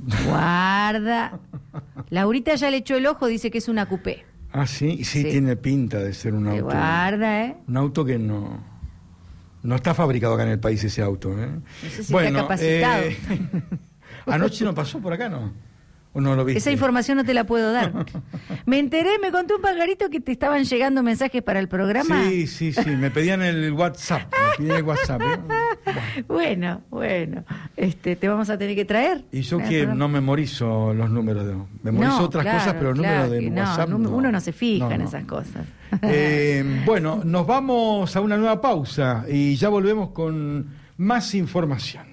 Guarda. Laurita ya le echó el ojo, dice que es una coupé. Ah, sí, sí, tiene pinta de ser un auto. Guarda, Un auto que no está fabricado acá en el país ese auto, ¿eh? No sé si está capacitado. Anoche no pasó por acá, ¿no? ¿O no lo viste? Esa información no te la puedo dar. Me enteré, me contó un pajarito que te estaban llegando mensajes para el programa. Sí, me pedían el WhatsApp. Bueno, te vamos a tener que traer. Y yo que no memorizo los números, memorizo otras cosas, pero el número de WhatsApp uno no se fija en esas cosas. Bueno, nos vamos a una nueva pausa y ya volvemos con más información.